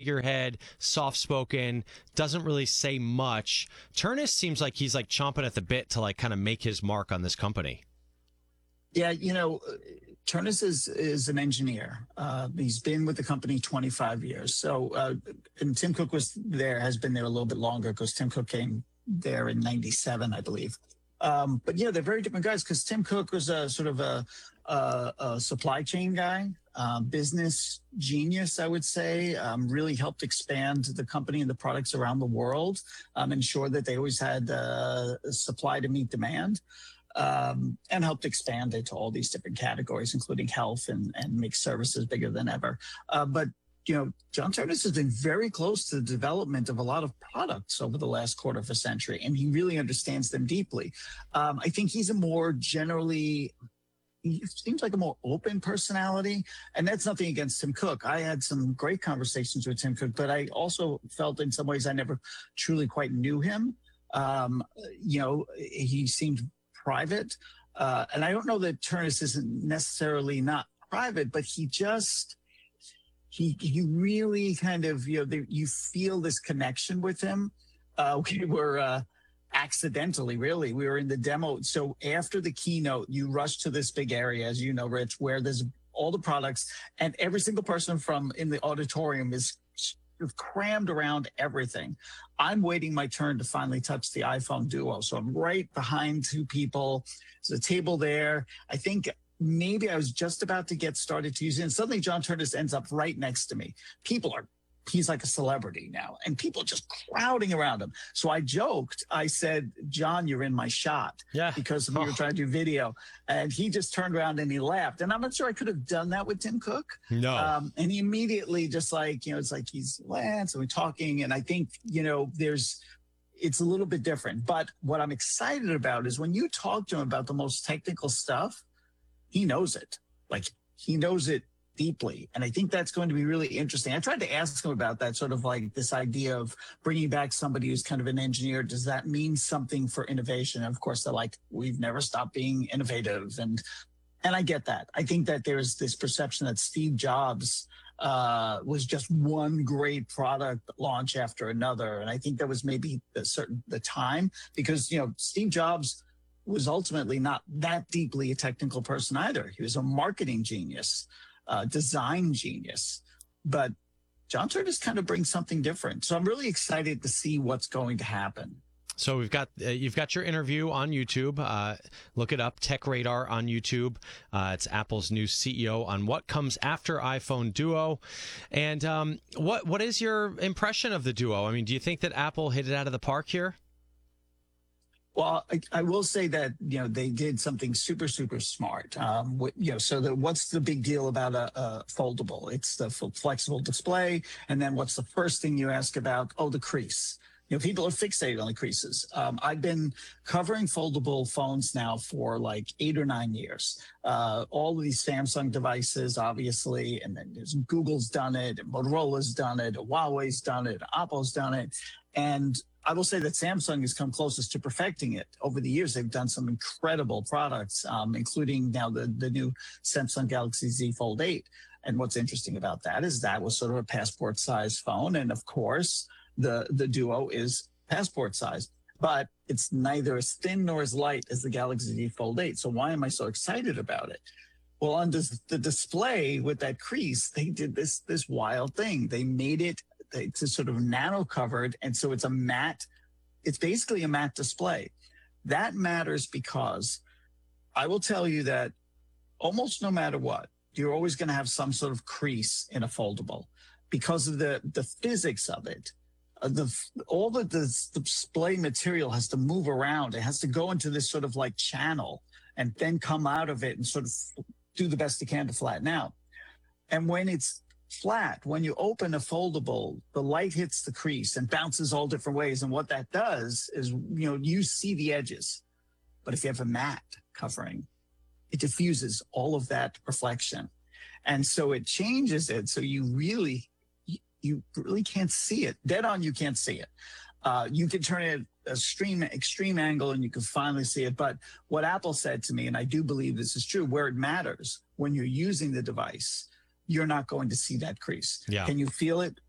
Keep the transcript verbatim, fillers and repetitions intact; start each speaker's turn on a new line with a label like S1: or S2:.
S1: figurehead, soft-spoken, doesn't really say much. Ternus seems like he's like chomping at the bit to like kind of make his mark on this company.
S2: Yeah, you know, Ternus is is an engineer. Uh, he's been with the company twenty-five years. So, uh, and Tim Cook was there, has been there a little bit longer because Tim Cook came there in ninety-seven, I believe. Um, but yeah, they're very different guys because Tim Cook was a sort of a, a, a supply chain guy, um, business genius, I would say. Um, really helped expand the company and the products around the world, um, ensure that they always had uh, supply to meet demand. Um, and helped expand it to all these different categories, including health, and, and make services bigger than ever. Uh, but, you know, John Ternus has been very close to the development of a lot of products over the last quarter of a century, and he really understands them deeply. Um, I think he's a more generally, he seems like a more open personality, and that's nothing against Tim Cook. I had some great conversations with Tim Cook, but I also felt in some ways I never truly quite knew him. Um, you know, he seemed private. Uh, and I don't know that Ternus isn't necessarily not private, but he just, he he really kind of, you know, the, you feel this connection with him. Uh, we were uh, accidentally, really, we were in the demo. So after the keynote, you rush to this big area, as you know, Rich, where there's all the products, and every single person from in the auditorium is crammed around everything. I'm waiting my turn to finally touch the iPhone Duo. So I'm right behind two people. There's a table there. I think maybe I was just about to get started to use it. And suddenly John Ternus ends up right next to me. People are, he's like a celebrity now, and people just crowding around him. So I joked, I said, John, you're in my shot.
S1: Yeah.
S2: Because we were trying to do video. And he just turned around and he laughed. And I'm not sure I could have done that with Tim Cook.
S1: No.
S2: Um, and he immediately just like, you know, it's like he's Lance and we're talking. And I think, you know, there's, it's a little bit different. But what I'm excited about is when you talk to him about the most technical stuff, he knows it. Like he knows it deeply. And I think that's going to be really interesting. I tried to ask him about that, sort of like this idea of bringing back somebody who's kind of an engineer. Does that mean something for innovation? And of course, they're like, we've never stopped being innovative. And and I get that. I think that there's this perception that Steve Jobs uh, was just one great product launch after another. And I think that was maybe a certain the time because, you know, Steve Jobs was ultimately not that deeply a technical person either. He was a marketing genius. Uh, design genius, but John Ternus kind of brings something different. So I'm really excited to see what's going to happen.
S1: So we've got uh, you've got your interview on YouTube. Uh, look it up, Tech Radar on YouTube. Uh, it's Apple's new C E O on what comes after iPhone Duo. And um, what what is your impression of the Duo? I mean, do you think that Apple hit it out of the park here?
S2: Well, I, I will say that, you know, they did something super, super smart. Um, you know, so the, what's the big deal about a, a foldable? It's the flexible display. And then what's the first thing you ask about? Oh, the crease. You know, people are fixated on the creases. Um, I've been covering foldable phones now for like eight or nine years. Uh, all of these Samsung devices, obviously, and then there's Google's done it, and Motorola's done it, Huawei's done it, Apple's done it. And I will say that Samsung has come closest to perfecting it. Over the years, they've done some incredible products, um, including now the, the new Samsung Galaxy Z Fold eight. And what's interesting about that is that was sort of a passport-sized phone. And of course, the, the Duo is passport-sized. But it's neither as thin nor as light as the Galaxy Z Fold eight. So why am I so excited about it? Well, on this, the display with that crease, they did this, this wild thing. They made it it's sort of nano covered. And so it's a matte, it's basically a matte display. That matters because I will tell you that almost no matter what, you're always going to have some sort of crease in a foldable because of the, the physics of it. Uh, the all the, the display material has to move around. It has to go into this sort of like channel and then come out of it and sort of do the best it can to flatten out. And when it's flat, when you open a foldable, the light hits the crease and bounces all different ways. And what that does is, you know, you see the edges. But if you have a matte covering, it diffuses all of that reflection. And so it changes it. So you really, you really can't see it. Dead on, you can't see it. Uh, you can turn it a extreme, extreme angle and you can finally see it. But what Apple said to me, and I do believe this is true, where it matters, when you're using the device, you're not going to see that crease.
S1: Yeah.
S2: Can you feel it?